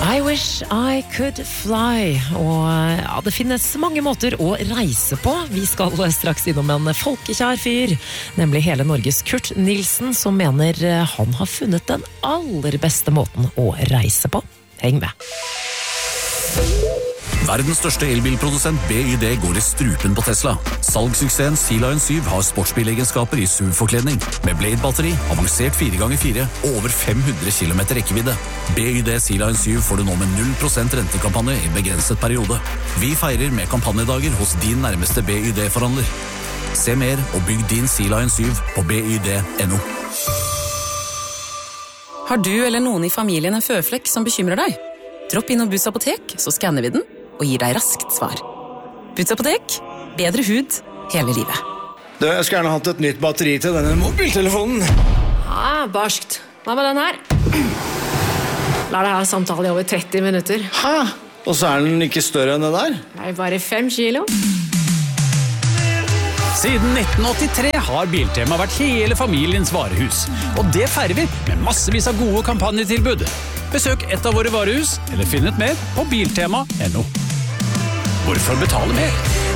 I wish I could fly. Og ja, det finnes mange måter å reise på. Vi skal straks innom en folkekjær fyr, nemlig hele Norges Kurt Nilsen, som mener han har funnet den aller beste måten å reise på. Heng med. Verdens største elbilprodusent BYD går i strupen på Tesla. Salgssuksessen Sea Lion 7 har sportsbilegenskaper i SUV-forkledning, med Blade-batteri, avansert 4x4 og over 500 km rekkevidde. BYD Sea Lion 7 får du nå med 0% rentekampanje i begrenset periode. Vi feirer med kampanjedager hos din nærmeste BYD-forhandler. Se mer og bygg din Sea Lion 7 på byd.no. Har du eller noen i familien en føflekk som bekymrer deg? Dropp inn og Bus apotek, så skanner vi den og gir deg raskt svar. Bus apotek, bedre hud hele livet. Jeg skulle gjerne hatt et nytt batteri til denne mobiltelefonen. Ja, barskt. Hva med den her? La deg ha samtale i over 30 minutter. Hæ? Og så den ikke større enn det der? Det bare 5 kilo. Siden 1983 har Biltema vært hele familiens varehus. Og det feirer vi med massevis av gode kampanjetilbud. Besøk et av våre varehus, eller finn ut mer på biltema.no. Hvorfor betale mer?